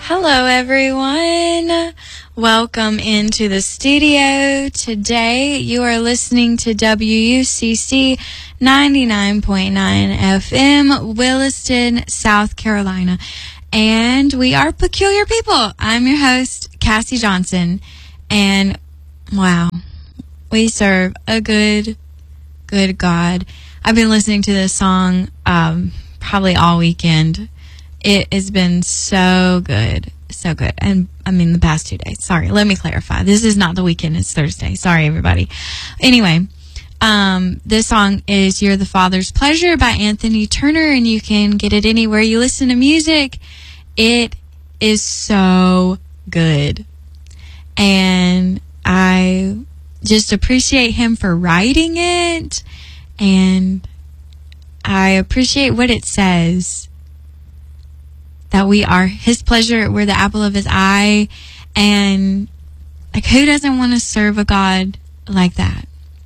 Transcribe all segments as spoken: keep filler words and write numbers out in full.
Hello, everyone. Welcome into the studio. Today, you are listening to W U C C ninety-nine point nine F M, Williston, South Carolina. And we are Peculiar People. I'm your host, Cassie Johnson. And wow, we serve a good, good God. I've been listening to this song um, probably all weekend. It has been so good. So good. And I mean, the past two days. Sorry, let me clarify. This is not the weekend. It's Thursday. Sorry, everybody. Anyway, um, this song is You're the Father's Pleasure by Anthony Turner, and you can get it anywhere you listen to music. It is so good. And I just appreciate him for writing it. And I appreciate what it says. That we are his pleasure, we're the apple of his eye, and like, who doesn't want to serve a God like that?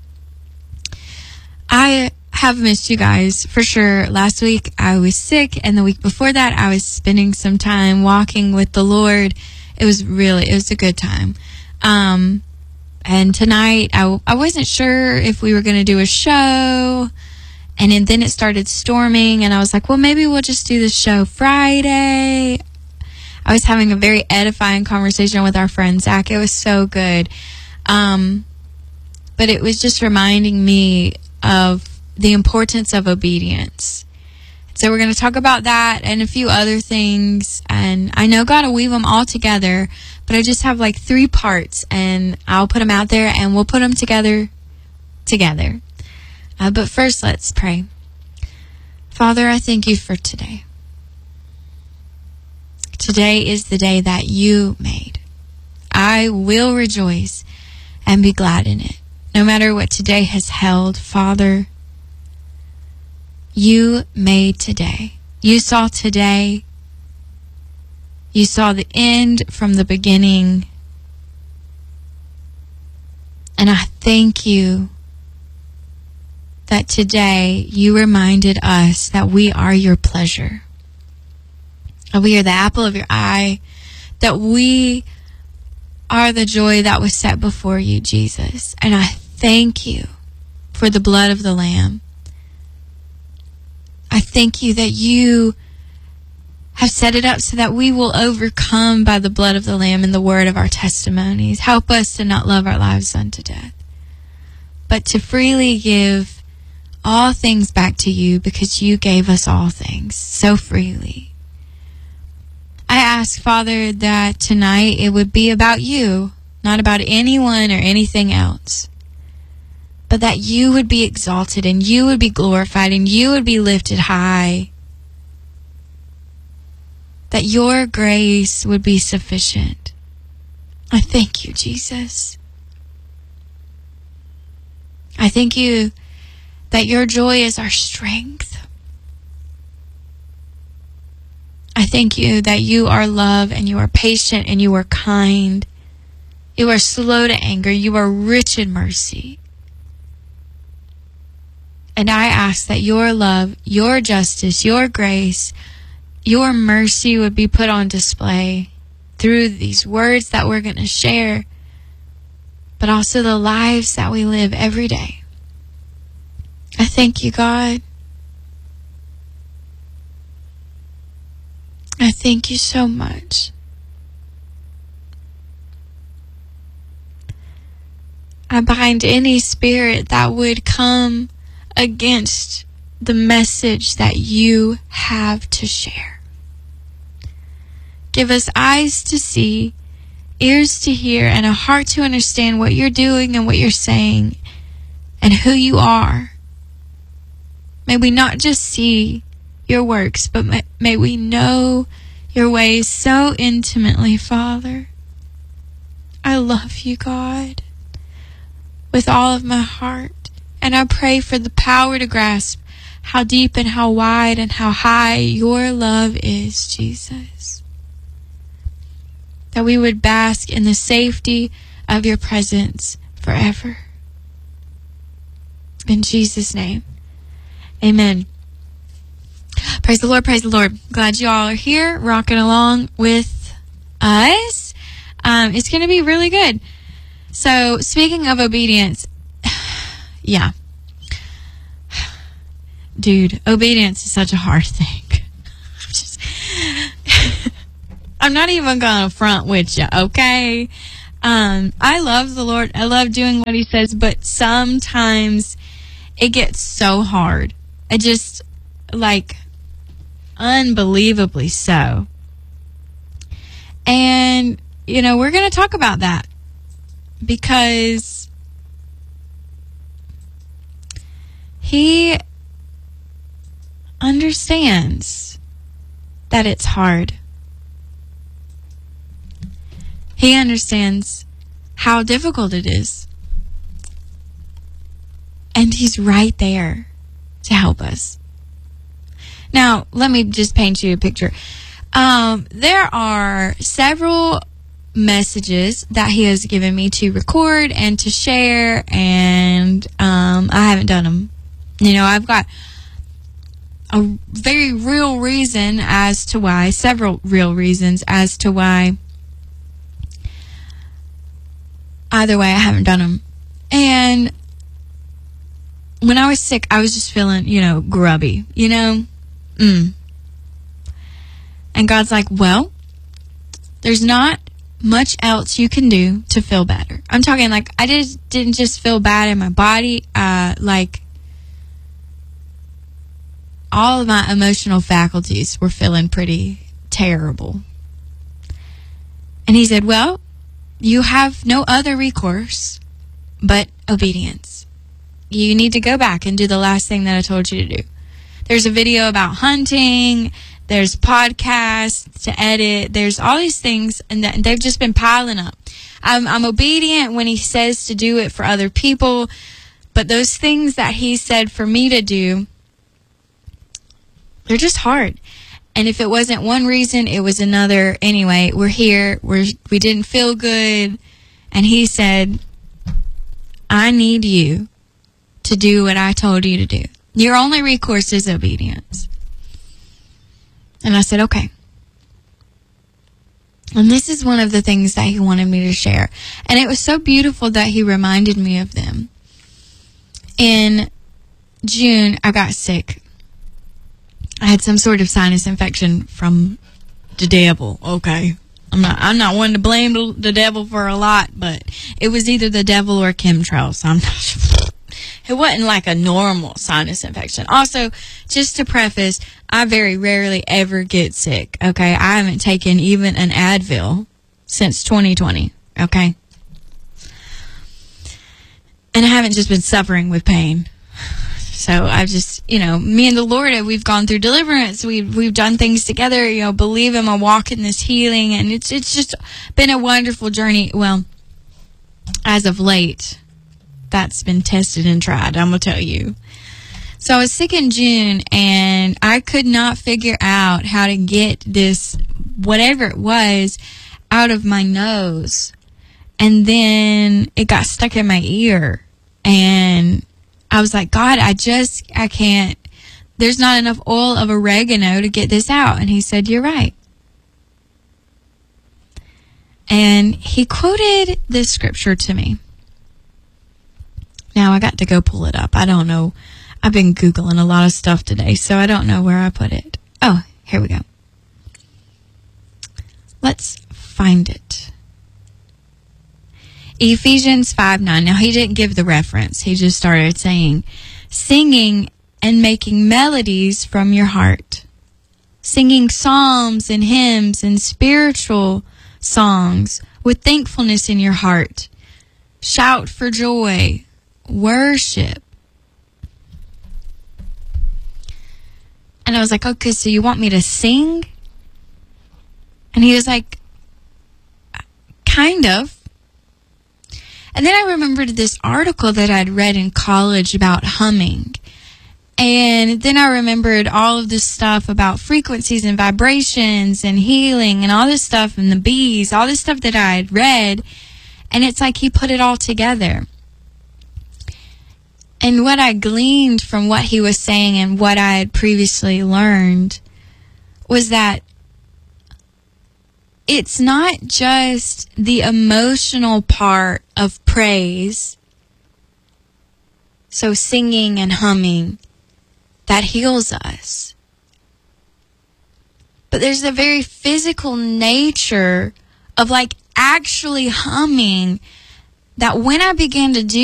I have missed you guys for sure. Last week I was sick, and the week before that I was spending some time walking with the Lord. It was really, it was a good time. Um, and tonight I, I wasn't sure if we were going to do a show. And then it started storming, and I was like, well, maybe we'll just do the show Friday. I was having a very edifying conversation with our friend Zach. It was so good. Um, but it was just reminding me of the importance of obedience. So we're going to talk about that and a few other things. And I know God will weave them all together, but I just have like three parts, and I'll put them out there, and we'll put them together together. Uh, but first, let's pray. Father, I thank you for today. Today is the day that you made. I will rejoice and be glad in it. No matter what today has held, Father, you made today. You saw today. You saw the end from the beginning. And I thank you that today you reminded us that we are your pleasure. That we are the apple of your eye. That we are the joy that was set before you, Jesus. And I thank you for the blood of the Lamb. I thank you that you have set it up so that we will overcome by the blood of the Lamb and the word of our testimonies. Help us to not love our lives unto death, but to freely give all things back to you, because you gave us all things so freely. I ask, Father, that tonight it would be about you, not about anyone or anything else, but that you would be exalted and you would be glorified and you would be lifted high. That your grace would be sufficient. I thank you, Jesus. I thank you that your joy is our strength. I thank you that you are love, and you are patient, and you are kind. You are slow to anger. You are rich in mercy. And I ask that your love, your justice, your grace, your mercy would be put on display through these words that we're going to share, but also the lives that we live every day. I thank you, God. I thank you so much. I bind any spirit that would come against the message that you have to share. Give us eyes to see, ears to hear, and a heart to understand what you're doing and what you're saying and who you are. May we not just see your works, but may, may we know your ways so intimately, Father. I love you, God, with all of my heart. And I pray for the power to grasp how deep and how wide and how high your love is, Jesus. That we would bask in the safety of your presence forever. In Jesus' name. Amen. Praise the Lord, praise the Lord. Glad you all are here, rocking along with us, um, it's going to be really good. So, speaking of obedience, yeah. Dude, obedience is such a hard thing. I'm just, I'm not even going to front with you, okay? Um, I love the Lord. I love doing what He says, but sometimes it gets so hard. I just, like, unbelievably so. And, you know, we're going to talk about that because He understands that it's hard. He understands how difficult it is. And He's right there to help us. Now, let me just paint you a picture. Um, there are several messages that He has given me to record and to share, and um, I haven't done them. You know, I've got a very real reason as to why, several real reasons as to why. Either way, I haven't done them. And when I was sick, I was just feeling, you know, grubby, you know? Mm. And God's like, well, there's not much else you can do to feel better. I'm talking like, I just didn't just feel bad in my body, uh, like, all of my emotional faculties were feeling pretty terrible. And He said, well, you have no other recourse but obedience. You need to go back and do the last thing that I told you to do. There's a video about hunting. There's podcasts to edit. There's all these things, and they've just been piling up. I'm, I'm obedient when He says to do it for other people, but those things that He said for me to do, they're just hard. And if it wasn't one reason, it was another. Anyway, we're here. We're, we didn't feel good. And He said, I need you to do what I told you to do. Your only recourse is obedience. And I said, okay. And this is one of the things that He wanted me to share. And it was so beautiful that He reminded me of them. In June, I got sick. I had some sort of sinus infection from the devil. Okay. I'm not I'm not one to blame the devil for a lot, but it was either the devil or chemtrails. I'm not sure. It wasn't like a normal sinus infection. Also, just to preface, I very rarely ever get sick, okay? I haven't taken even an Advil since twenty twenty, okay? And I haven't just been suffering with pain. So I've just, you know, me and the Lord, we've gone through deliverance. We've, we've done things together, you know, believe Him, I walk in this healing. And it's, it's just been a wonderful journey. Well, as of late, that's been tested and tried, I'm going to tell you. So I was sick in June, and I could not figure out how to get this, whatever it was, out of my nose. And then it got stuck in my ear. And I was like, God, I just, I can't, there's not enough oil of oregano to get this out. And He said, you're right. And He quoted this scripture to me. Now I got to go pull it up. I don't know. I've been Googling a lot of stuff today, so I don't know where I put it. Oh, here we go. Let's find it. Ephesians five nine. Now, he didn't give the reference. He just started saying, singing and making melodies from your heart. Singing psalms and hymns and spiritual songs with thankfulness in your heart. Shout for joy. Worship. And I was like, okay, so you want me to sing? And he was like, kind of. And then I remembered this article that I'd read in college about humming. And then I remembered all of this stuff about frequencies and vibrations and healing and all this stuff and the bees, all this stuff that I had read. And it's like he put it all together. And what I gleaned from what he was saying and what I had previously learned was that it's not just the emotional part of praise, so singing and humming, that heals us. But there's a very physical nature of like actually humming that when I began to do